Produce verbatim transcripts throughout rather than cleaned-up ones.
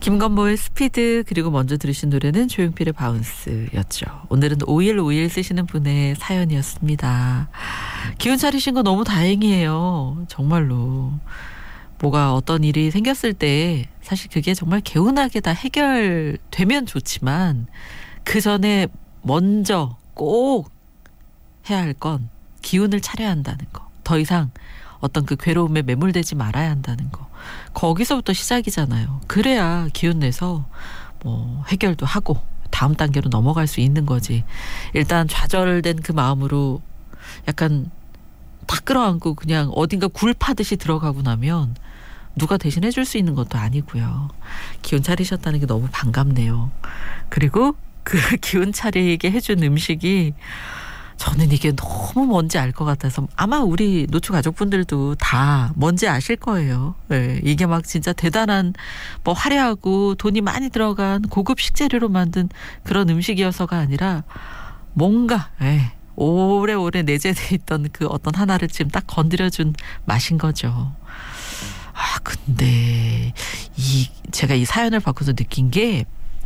김건모의 스피드, 그리고 먼저 들으신 노래는 조용필의 바운스였죠. 오늘은 오일오일 쓰시는 분의 사연이었습니다. 기운 차리신 거 너무 다행이에요. 정말로. 뭐가 어떤 일이 생겼을 때 사실 그게 정말 개운하게 다 해결되면 좋지만 그 전에 먼저 꼭 해야 할 건 기운을 차려야 한다는 거. 더 이상 어떤 그 괴로움에 매몰되지 말아야 한다는 거. 거기서부터 시작이잖아요. 그래야 기운 내서 뭐 해결도 하고 다음 단계로 넘어갈 수 있는 거지. 일단 좌절된 그 마음으로 약간 다 끌어안고 그냥 어딘가 굴 파듯이 들어가고 나면 누가 대신 해줄 수 있는 것도 아니고요. 기운 차리셨다는 게 너무 반갑네요. 그리고 그 기운 차리게 해준 음식이 저는 이게 너무 뭔지 알 것 같아서 아마 우리 노추 가족분들도 다 뭔지 아실 거예요. 네, 이게 막 진짜 대단한 뭐 화려하고 돈이 많이 들어간 고급 식재료로 만든 그런 음식이어서가 아니라 뭔가 네, 오래오래 내재돼 있던 그 어떤 하나를 지금 딱 건드려준 맛인 거죠. 아 근데 이 제가 이 사연을 받고서 느낀 게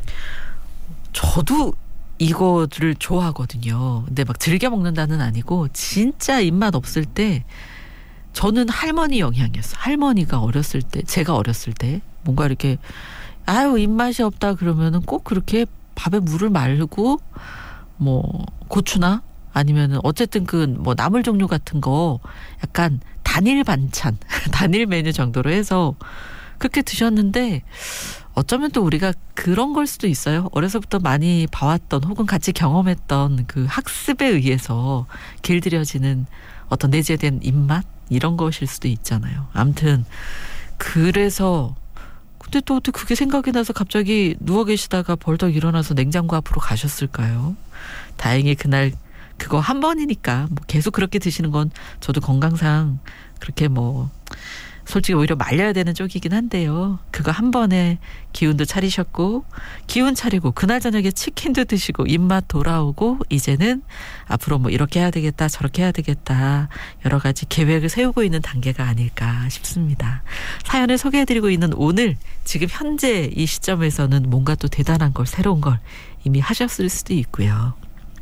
저도 이거를 좋아하거든요. 근데 막 즐겨 먹는다는 아니고 진짜 입맛 없을 때 저는 할머니 영향이었어요. 할머니가 어렸을 때 제가 어렸을 때 뭔가 이렇게 아유 입맛이 없다 그러면은 꼭 그렇게 밥에 물을 말고 뭐 고추나 아니면은 어쨌든 그 뭐 나물 종류 같은 거 약간 단일 반찬 단일 메뉴 정도로 해서 그렇게 드셨는데 어쩌면 또 우리가 그런 걸 수도 있어요. 어려서부터 많이 봐왔던 혹은 같이 경험했던 그 학습에 의해서 길들여지는 어떤 내재된 입맛 이런 것일 수도 있잖아요. 아무튼 그래서 근데 또 어떻게 그게 생각이 나서 갑자기 누워 계시다가 벌떡 일어나서 냉장고 앞으로 가셨을까요? 다행히 그날 그거 한 번이니까 뭐 계속 그렇게 드시는 건 저도 건강상 그렇게 뭐 솔직히 오히려 말려야 되는 쪽이긴 한데요. 그거 한 번에 기운도 차리셨고 기운 차리고 그날 저녁에 치킨도 드시고 입맛 돌아오고 이제는 앞으로 뭐 이렇게 해야 되겠다 저렇게 해야 되겠다 여러 가지 계획을 세우고 있는 단계가 아닐까 싶습니다. 사연을 소개해드리고 있는 오늘 지금 현재 이 시점에서는 뭔가 또 대단한 걸 새로운 걸 이미 하셨을 수도 있고요.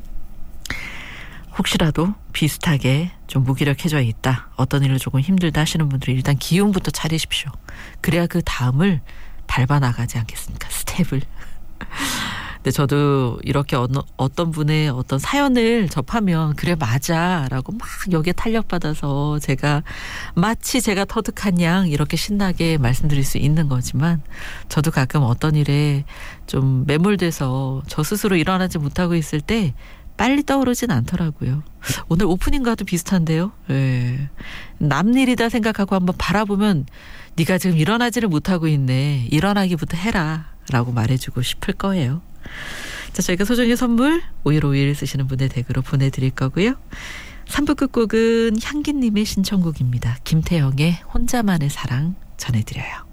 혹시라도 비슷하게 좀 무기력해져 있다. 어떤 일을 조금 힘들다 하시는 분들이 일단 기운부터 차리십시오. 그래야 그 다음을 밟아 나가지 않겠습니까? 스텝을. 근데 저도 이렇게 어느, 어떤 분의 어떤 사연을 접하면 그래 맞아 라고 막 여기에 탄력받아서 제가 마치 제가 터득한 양 이렇게 신나게 말씀드릴 수 있는 거지만 저도 가끔 어떤 일에 좀 매몰돼서 저 스스로 일어나지 못하고 있을 때 빨리 떠오르진 않더라고요. 오늘 오프닝과도 비슷한데요. 네. 남 일이다 생각하고 한번 바라보면 네가 지금 일어나지를 못하고 있네. 일어나기부터 해라 라고 말해주고 싶을 거예요. 자, 저희가 소정의 선물 오일오일 쓰시는 분의 댁으로 보내드릴 거고요. 삼 부 끝곡은 향기님의 신청곡입니다. 김태영의 혼자만의 사랑 전해드려요.